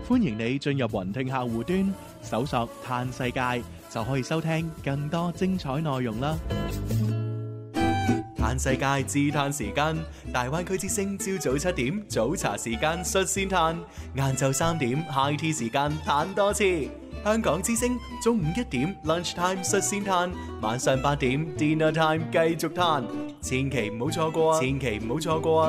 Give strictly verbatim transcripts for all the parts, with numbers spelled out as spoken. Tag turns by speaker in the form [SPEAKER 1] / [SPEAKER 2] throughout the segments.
[SPEAKER 1] 歡迎你進入雲聽客戶端，搜索嘆世界，就可以收聽更多精彩內容啦。嘆世界自嘆時間，大灣區之聲朝早七點早茶時間率先嘆，晏晝三點 high tea 時間嘆多次。香港之聲中午一點 lunch time 率先嘆，晚上八點 dinner time 繼續嘆，千祈唔好錯過啊！千祈唔好錯過啊！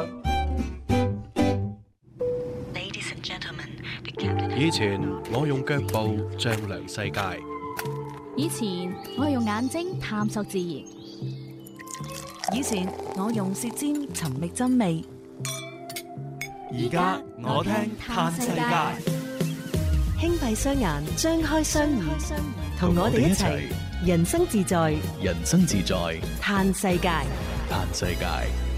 [SPEAKER 2] 以前我用腳步丈量世界，
[SPEAKER 3] 以前我用眼睛探索自然，
[SPEAKER 4] 以前我用舌尖尋覓真味，
[SPEAKER 1] 而家我聽嘆世界。
[SPEAKER 4] 輕閉雙眼，張開雙耳，同我哋一齊人生自在，
[SPEAKER 2] 人生自在
[SPEAKER 4] 嘆世界，
[SPEAKER 2] 嘆世界。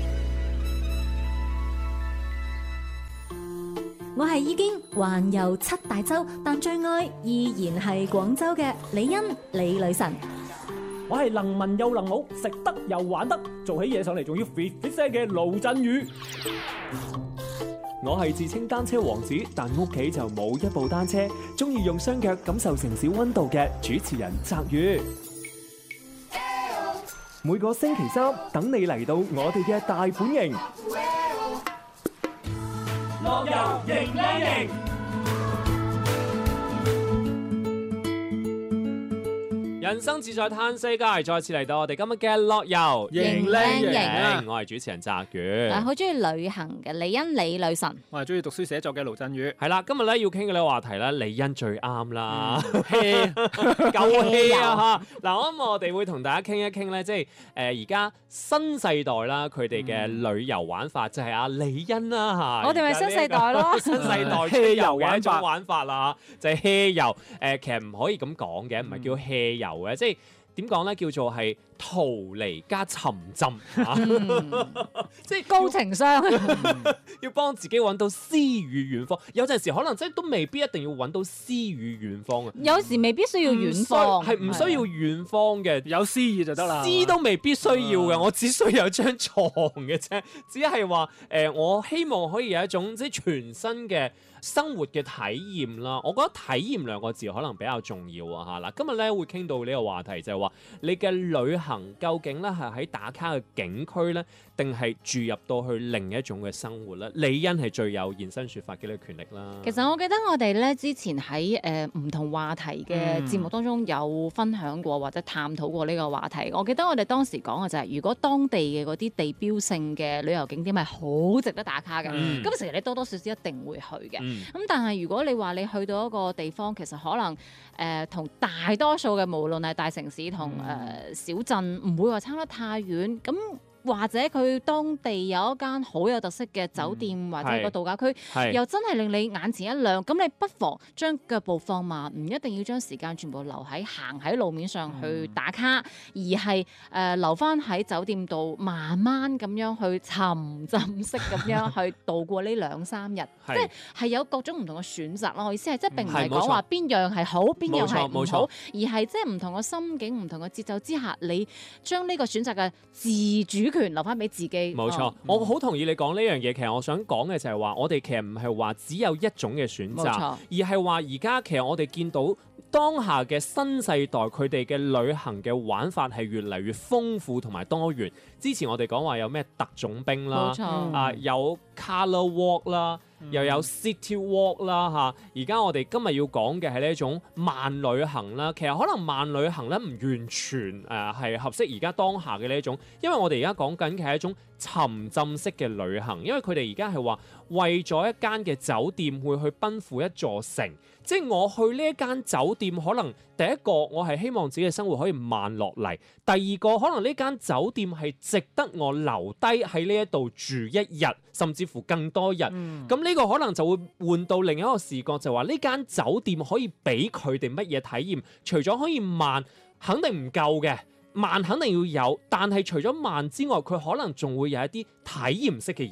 [SPEAKER 3] 我係已經環遊七大洲，但最愛依然係廣州嘅李欣李女神。
[SPEAKER 5] 我係能文又能武，食得又玩得，做起嘢上嚟仲要 fit fit 聲嘅盧振宇。我係自稱單車王子，但屋企就冇一部單車，中意用雙腳感受城市溫度嘅主持人澤宇。每個星期三等你嚟到我哋嘅大本營，樂遊型靚型。人生自在嘆世界，再次嚟到我哋今日嘅樂遊
[SPEAKER 3] 型靚型，
[SPEAKER 5] 我係主持人澤宇。
[SPEAKER 3] 好中意旅行嘅李欣李女神，
[SPEAKER 6] 我係中意讀書寫作嘅盧振宇。
[SPEAKER 5] 係啦，今日咧要傾嘅呢個話題咧，李欣最啱啦，夠氣啊嚇！嗱，我諗我哋會同大家傾一傾咧，即係誒而家新世代啦，佢哋嘅旅遊玩法就係阿李欣啦嚇。
[SPEAKER 3] 我哋咪新世代咯，
[SPEAKER 5] 新世代出遊嘅一種玩法啦，就係 hea 遊。誒，其實唔可以咁講嘅，唔係叫 hea 遊嘅，即係點講咧？叫做係逃離加沉浸，即係
[SPEAKER 3] 高情商，
[SPEAKER 5] 要幫自己揾到詩與遠方。有陣時可能真係都未必一定要揾到詩與遠方啊。
[SPEAKER 3] 有時未必需要遠方，
[SPEAKER 5] 係唔需要遠方嘅，
[SPEAKER 6] 有詩意就得啦。
[SPEAKER 5] 詩都未必需要嘅，我只需要有張床嘅啫。只係話誒，我希望可以有一種即係全新嘅生活嘅體驗啦。我覺得體驗兩個字可能比較重要啊嚇。嗱，今日咧會傾到呢個話題就係話你嘅旅行究竟咧係喺打卡嘅景區咧，定係住入到去另一種嘅生活咧？李欣係最有現身說法嘅呢個權力啦。
[SPEAKER 3] 其實我記得我哋咧之前喺誒唔同話題嘅節目當中有分享過或者探討過呢個話題。我記得我哋當時講嘅就係、是，如果當地嘅嗰啲地標性嘅旅遊景點係好值得打卡嘅，咁、嗯、其實你多多少少一定會去嘅。咁、嗯、但係如果你話你去到一個地方，其實可能誒同、呃、大多數嘅無論係大城市同誒、嗯呃、小鎮唔會話差得太遠，咁或者佢當地有一間好有特色嘅酒店、嗯、或者個度假區，又真係令你眼前一亮，咁你不妨將腳步放慢，唔一定要將時間全部留喺行喺路面上去打卡，嗯、而係誒、呃、留翻喺酒店度慢慢咁樣去沉浸式咁樣去度過呢兩三日，即係係有各種唔同嘅選擇咯。我意思係即係並唔係講話邊樣係好，邊樣係唔好，而係即係唔同嘅心境、唔同嘅節奏之下，你將呢個選擇嘅自主權留翻俾自己。
[SPEAKER 5] 冇錯，嗯、我好同意你講呢樣嘢。其實我想講嘅就係話，我哋其實唔係話只有一種嘅選擇，而係話而家其實我哋見到當下嘅新世代，佢哋嘅旅行嘅玩法係越嚟越豐富同埋多元。之前我哋講話有咩特種兵啦，啊、呃、有 Colour Walk 啦。又有 City Walk 啦嚇，而家我哋今日要講嘅係呢一種慢旅行啦。其實可能慢旅行咧唔完全誒係合適而家當下嘅呢一種，因為我哋而家講緊嘅係一種沉浸式嘅旅行，因為佢哋而家係話為咗一間嘅酒店會去奔赴一座城，即係我去呢一間酒店，可能第一個我係希望自己嘅生活可以慢落嚟，第二個可能呢間酒店係值得我留低喺呢一度住一日，甚至乎更多日。咁呢、嗯、個可能就會換到另一個視覺，就話呢間酒店可以俾佢哋乜嘢體驗？除咗可以慢，肯定唔夠嘅。慢肯定要有，但係除咗慢之外，佢可能仲會有一啲體驗式嘅嘢。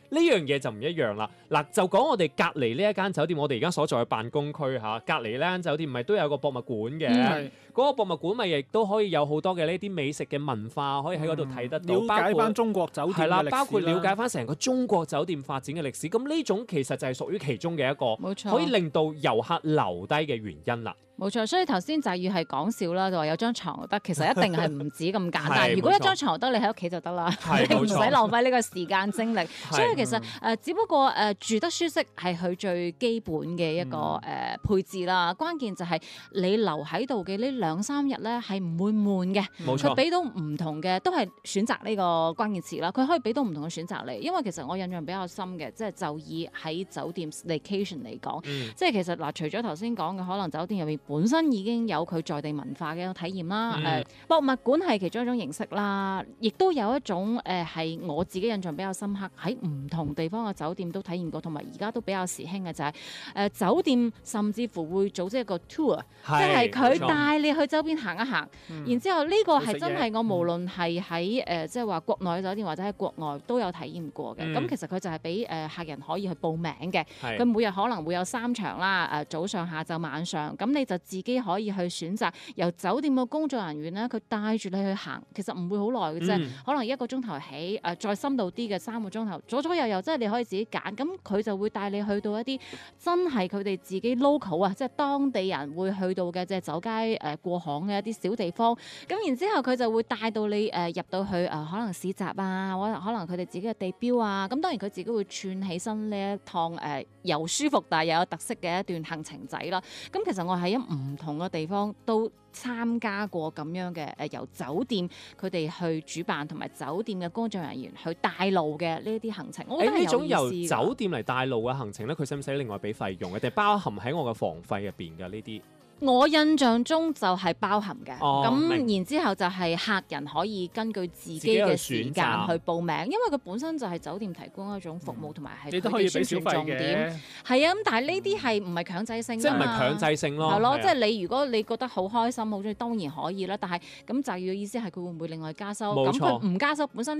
[SPEAKER 5] 呢樣嘢就唔一樣啦。嗱，就講我哋隔離呢一間酒店，我哋而家所在嘅辦公區嚇，隔離呢間酒店咪都有個博物館嘅。
[SPEAKER 6] 嗯
[SPEAKER 5] 嗰個博物館咪亦都可以有好多嘅呢啲美食嘅文化，可以喺嗰度睇得到。
[SPEAKER 6] 了解翻中國酒店嘅歷史啦，
[SPEAKER 5] 係啦，包括了解翻成個中國酒店發展嘅歷史。咁呢種其實就係屬於其中嘅一個，
[SPEAKER 3] 冇錯
[SPEAKER 5] 可以令到遊客留低嘅原因啦。
[SPEAKER 3] 冇錯，所以頭先就要係講笑啦，就話有張床得，其實一定係唔止咁簡
[SPEAKER 5] 係
[SPEAKER 3] 單。如果
[SPEAKER 5] 冇錯
[SPEAKER 3] 一張床得，你喺屋企就得啦，
[SPEAKER 5] 係
[SPEAKER 3] 你唔使
[SPEAKER 5] 冇錯
[SPEAKER 3] 浪費呢個時間精力。所以其實誒、呃，只不過誒、呃、住得舒適係佢最基本嘅一個誒、
[SPEAKER 5] 嗯
[SPEAKER 3] 呃、配置啦。關鍵就係你留喺度嘅呢兩三日咧係唔會悶嘅。
[SPEAKER 5] 冇錯
[SPEAKER 3] 佢俾到唔同嘅，都係選擇呢個關鍵詞啦。佢可以俾到唔同嘅選擇你，因為其實我印象比較深嘅，即係就以喺酒店 staycation 嚟講，
[SPEAKER 5] 嗯
[SPEAKER 3] 即係其實嗱，除咗頭先講嘅，可能酒店入面本身已經有佢在地文化嘅一個體驗啦。誒、
[SPEAKER 5] 嗯
[SPEAKER 3] 呃，博物館係其中一種形式啦，亦都有一種誒係、呃、我自己印象比較深刻，喺唔同地方嘅酒店都體驗過，同埋而家都比較時興嘅就係、是、誒、呃、酒店甚至乎會組織一個 tour，即係佢帶你去周邊行一行，
[SPEAKER 6] 嗯
[SPEAKER 3] 然之後呢個係真係我無論
[SPEAKER 5] 嗯
[SPEAKER 3] 係喺誒即係話國內嘅酒店或者喺國外都有體驗過嘅。咁、
[SPEAKER 5] 嗯
[SPEAKER 3] 其實佢就係俾誒客人可以去報名嘅。
[SPEAKER 5] 係
[SPEAKER 3] 佢每日可能會有三場啦，誒早上、下晝、晚上，咁你就自己可以去選擇由酒店嘅工作人員咧，佢帶住你去行，其實唔會好耐嘅啫，
[SPEAKER 5] 嗯
[SPEAKER 3] 可能一個鐘頭起，誒再深度啲嘅三個鐘頭，左左右右，即係你可以自己揀，咁佢就會帶你去到一啲真係佢哋自己 local 啊，即係當地人會去到嘅，即係走街誒過巷嘅一啲小地方，咁然之後佢就會帶到你誒入到去誒可能市集啊，或者可能佢哋自己嘅地標啊，咁當然佢自己會串起身呢一趟誒又舒服但係又有特色嘅一段行程仔啦。咁其實我喺唔同嘅地方都參加過咁樣嘅誒由酒店佢哋去主辦同埋酒店嘅工作人員去帶路嘅呢一啲行程，我覺得係
[SPEAKER 5] 誒呢種由
[SPEAKER 3] 有意思㗎
[SPEAKER 5] 酒店嚟帶路嘅行程咧，佢使唔使另外俾費用嘅？定係包含喺我嘅房費入邊嘅呢啲？
[SPEAKER 3] 我印象中就係包含嘅，咁、
[SPEAKER 5] 哦明
[SPEAKER 3] 然之後就係客人可以根據自己
[SPEAKER 5] 自己去
[SPEAKER 3] 嘅時間
[SPEAKER 5] 選擇
[SPEAKER 3] 去報名，因為佢本身就係酒店提供一種服務，同埋係
[SPEAKER 6] 你都可以
[SPEAKER 3] 佢哋宣
[SPEAKER 6] 俾小費
[SPEAKER 3] 傳重點。
[SPEAKER 6] 嘅。
[SPEAKER 3] 係啊，咁但係呢啲係唔係強制性㗎嘛？
[SPEAKER 5] 即係唔係強制性咯？
[SPEAKER 3] 係咯，
[SPEAKER 5] 係啊
[SPEAKER 3] 即係你如果你覺得好開心、好中意，當然可以啦。但係咁就要意思係佢會唔會另外加收？咁
[SPEAKER 5] 冇錯
[SPEAKER 3] 佢唔加收，本身